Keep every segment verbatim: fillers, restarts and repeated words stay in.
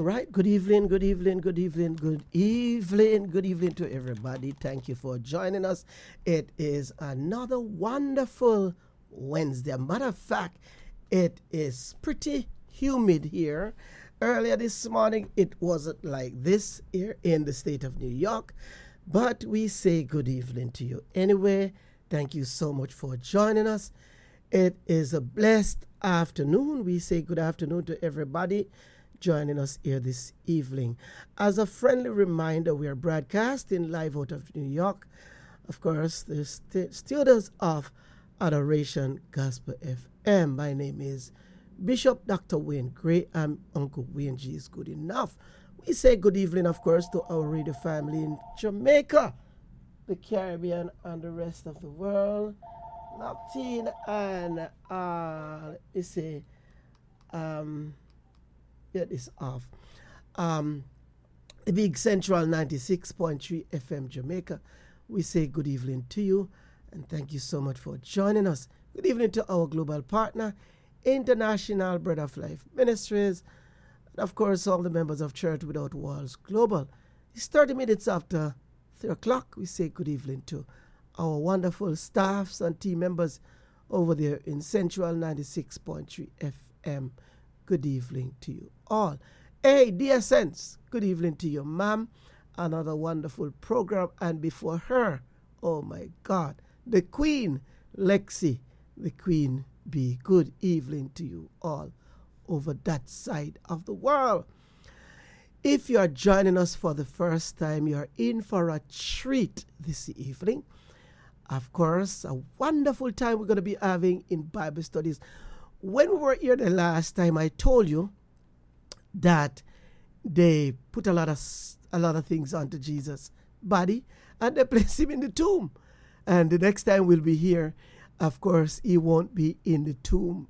right. Good evening, good evening, good evening, good evening, good evening to everybody. Thank you for joining us. It is another wonderful Wednesday. Matter of fact, it is pretty humid here. Earlier this morning, it wasn't like this here in the state of New York, but we say good evening to you anyway. Thank you so much for joining us. It is a blessed afternoon. We say good afternoon to everybody joining us here this evening. As a friendly reminder, we are broadcasting live out of New York. Of course, the st- studios of Adoration Gospel F M. My name is Bishop Doctor Wayne Gray. I'm Uncle Wayne G is good enough. We say good evening, of course, to our radio family in Jamaica, the Caribbean, and the rest of the world. Locked in and, uh, let me say, um, yeah, it's off. Um, the Big Central ninety-six point three F M Jamaica. We say good evening to you and thank you so much for joining us. Good evening to our global partner, International Bread of Life Ministries, and of course all the members of Church Without Walls Global. It's thirty minutes after three o'clock. We say good evening to our wonderful staffs and team members over there in Central ninety-six point three F M. Good evening to you all. Hey, dear Sense, good evening to you, ma'am. Another wonderful program. And before her, oh my God, the Queen, Lexi, the Queen Bee. Good evening to you all over that side of the world. If you are joining us for the first time, you are in for a treat this evening. Of course, a wonderful time we're going to be having in Bible studies. When we were here the last time, I told you that they put a lot of a lot of things onto Jesus' body and they place him in the tomb. And the next time we'll be here, of course, he won't be in the tomb.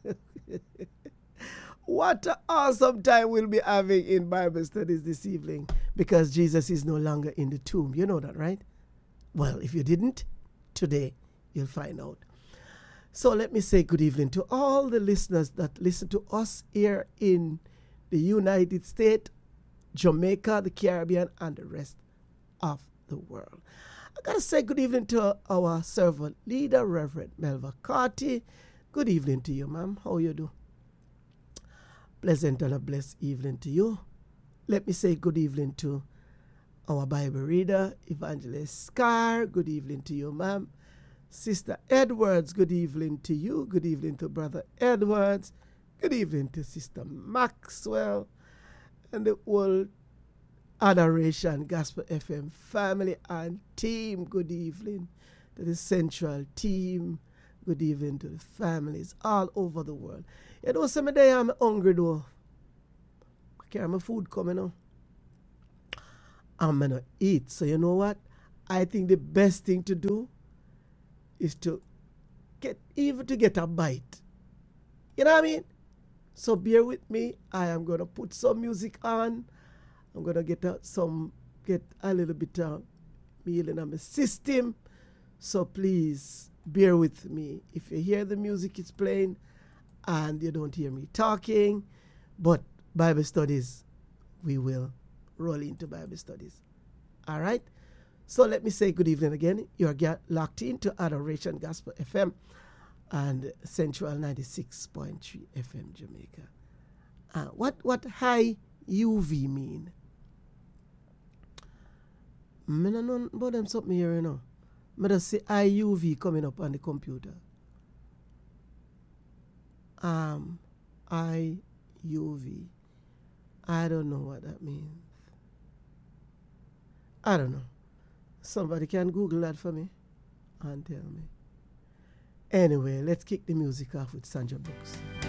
What an awesome time we'll be having in Bible studies this evening because Jesus is no longer in the tomb. You know that, right? Well, if you didn't, today you'll find out. So let me say good evening to all the listeners that listen to us here in the United States, Jamaica, the Caribbean, and the rest of the world. I got to say good evening to our servant leader, Reverend Melva Carty. Good evening to you, ma'am. How you do? Pleasant and a blessed evening to you. Let me say good evening to our Bible reader, Evangelist Scar. Good evening to you, ma'am. Sister Edwards, good evening to you. Good evening to Brother Edwards. Good evening to Sister Maxwell and the whole Adoration Gospel F M family and team. Good evening to the central team. Good evening to the families all over the world. You know, some day I'm hungry though. I can't have my food coming on. I'm going to eat. So you know what? I think the best thing to do is to get, even to get a bite. You know what I mean? So bear with me. I am going to put some music on. I'm going to get a, some, get a little bit of meal in my system. So please bear with me. If you hear the music is playing and you don't hear me talking, but Bible studies, we will roll into Bible studies. All right? So let me say good evening again. You're get locked into Adoration Gospel F M and Central ninety-six point three F M Jamaica. Uh, what what high U V mean? I don't know about them something here, you know. I just see high U V coming up on the computer. Um, I U V. I don't know what that means. I don't know. Somebody can Google that for me and tell me. Anyway, let's kick the music off with Sandra Brooks.